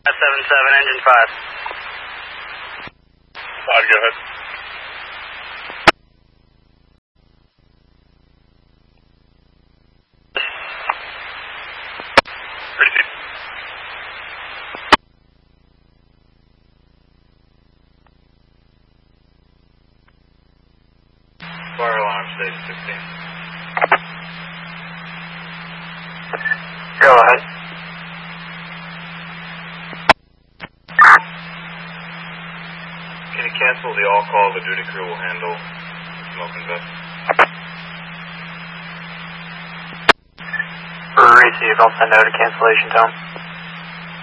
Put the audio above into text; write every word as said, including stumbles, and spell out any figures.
seven seven, engine five. five, go ahead. Ready. Fire alarm, stage sixteen. Go ahead. Can you cancel the all call? The duty crew will handle smoking vest. Receive, I'll send out a cancellation tone.